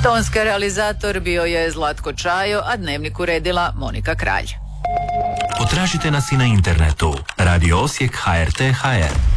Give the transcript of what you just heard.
Tonski realizator bio je Zlatko Čajo, a Dnevnik uredila Monika Kralj. Potražite nas i na internetu radio Osijek HRT.hr.